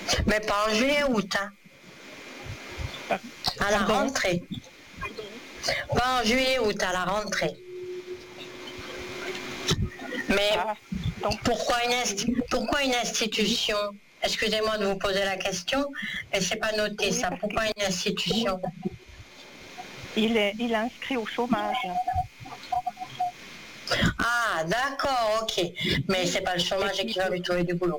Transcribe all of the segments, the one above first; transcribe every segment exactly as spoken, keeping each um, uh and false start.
Mais pas en juillet-août, hein. À la Pardon? rentrée. Pas en juillet-août, à la rentrée. Mais Ah, donc, pourquoi une, inst- pourquoi une institution? Excusez-moi de vous poser la question, mais c'est pas noté oui, ça. parce Pourquoi une institution? qu'il est, il est inscrit au chômage. Ah, d'accord, ok. Mais c'est pas le chômage qui va lui trouver du boulot.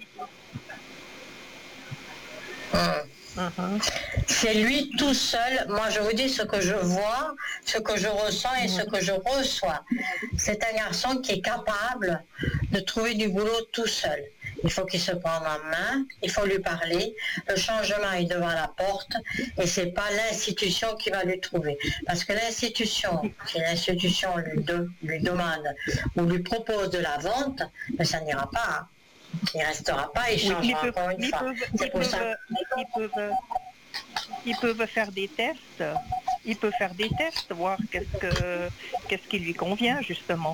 Hmm. Mhm. C'est lui tout seul. Moi, je vous dis ce que je vois, ce que je ressens et ce que je reçois. C'est un garçon qui est capable de trouver du boulot tout seul. Il faut qu'il se prenne en main, il faut lui parler. Le changement est devant la porte et c'est pas l'institution qui va lui trouver. Parce que l'institution, si l'institution lui, de- lui demande ou lui propose de la vente, mais ça n'ira pas. Il ne restera pas, il Oui, ils changera peuvent, encore une ils fois. peuvent, C'est ils pour ça. peuvent, ils peuvent, ils peuvent faire des tests. Il peut faire des tests, voir qu'est-ce que, qu'est-ce qui lui convient justement.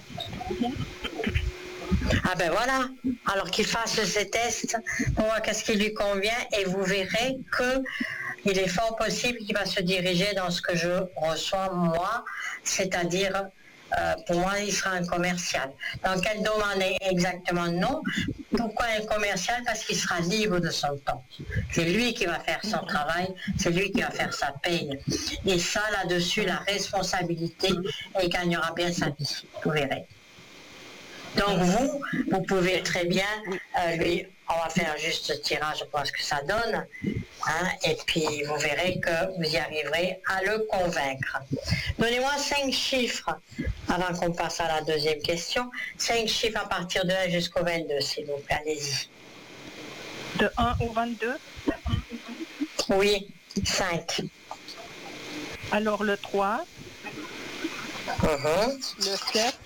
Ah ben voilà, alors qu'il fasse ces tests pour voir qu'est-ce qui lui convient et vous verrez que il est fort possible qu'il va se diriger dans ce que je reçois moi, c'est-à-dire euh, pour moi il sera un commercial. Dans quel domaine exactement? Non. Pourquoi un commercial? Parce qu'il sera libre de son temps. C'est lui qui va faire son travail, c'est lui qui va faire sa paye. Et ça là-dessus, la responsabilité, et il gagnera bien sa vie, vous verrez. Donc vous, vous pouvez très bien euh, lui, on va faire juste ce tirage pour voir ce que ça donne, hein, et puis vous verrez que vous y arriverez à le convaincre. Donnez-moi cinq chiffres avant qu'on passe à la deuxième question. Cinq chiffres à partir de un jusqu'au vingt-deux, s'il vous plaît, allez-y. De un au vingt-deux. Oui, cinq. Alors le trois, Uh-huh. le sept,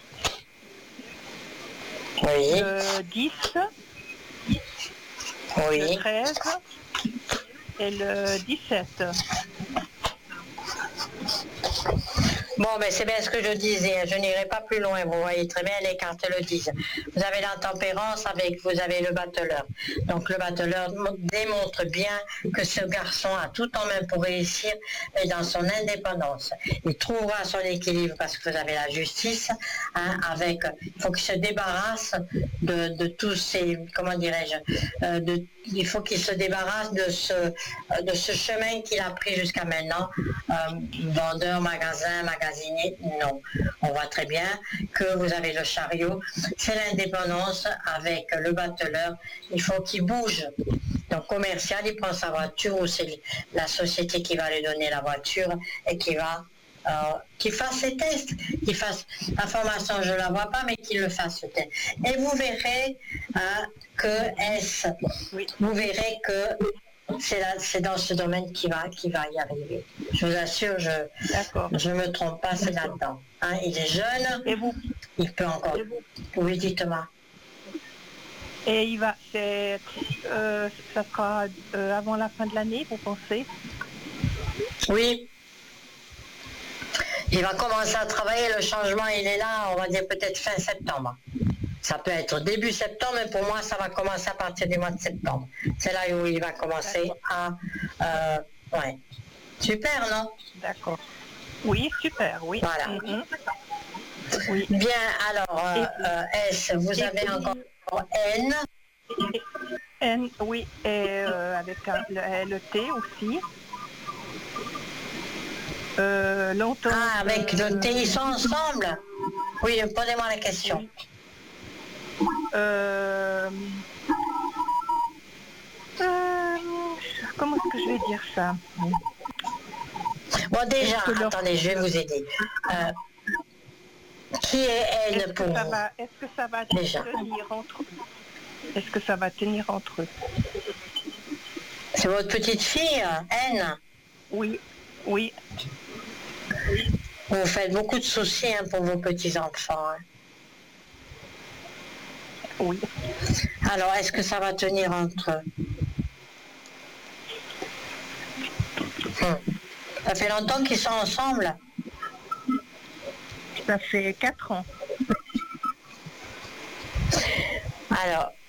Oui, le dix, oui. le treize et le dix-sept. Bon, mais c'est bien ce que je disais, je n'irai pas plus loin, vous voyez très bien, les cartes le disent. Vous avez la tempérance avec, vous avez le battleur. Donc le battleur démontre bien que ce garçon a tout en main pour réussir, mais dans son indépendance. Il trouvera son équilibre parce que vous avez la justice, hein, avec, il faut qu'il se débarrasse de, de tous ces, comment dirais-je, euh, de, il faut qu'il se débarrasse de ce, de ce chemin qu'il a pris jusqu'à maintenant, euh, vendeur, magasin, magasinier, non. On voit très bien que vous avez le chariot, c'est l'indépendance avec le battleur, il faut qu'il bouge. Donc commercial, il prend sa voiture ou c'est la société qui va lui donner la voiture et qui va euh, qu'il fasse ses tests, qu'il fasse la formation, je ne la vois pas, mais qu'il le fasse. Et vous verrez hein, que est Oui. vous verrez que c'est, là, c'est dans ce domaine qu'il va, qu'il va y arriver. Je vous assure, je ne me trompe pas, c'est là-dedans. Hein, il est jeune, et vous, il peut encore... Oui, dites-moi. Et il va, c'est, euh, ça sera euh, avant la fin de l'année, vous pensez? Oui. Il va commencer à travailler, le changement il est là, on va dire peut-être fin septembre. Ça peut être début septembre, mais pour moi ça va commencer à partir du mois de septembre. C'est là où il va commencer à... Euh, ouais. Super, non? D'accord. Oui, super, oui. Voilà. Mm-hmm. Oui. Bien, alors, euh, puis, euh, S, vous et avez puis, encore N. Et, N, oui, et euh, avec un, le, le T aussi. Euh, longtemps. Ah, avec euh, le T, ils sont ensemble? Oui, posez-moi la question. Oui. Euh, euh, comment est-ce que je vais dire ça? Bon, déjà, leur... attendez, je vais vous aider. Euh, qui est N est-ce pour que ça vous? va, Est-ce que ça va déjà. tenir entre eux? Est-ce que ça va tenir entre eux? C'est votre petite fille, N? Oui, oui. Vous faites beaucoup de soucis hein, pour vos petits-enfants. Hein. Oui. Alors, est-ce que ça va tenir entre eux? hum. Ça fait longtemps qu'ils sont ensemble? Ça fait quatre ans. Alors,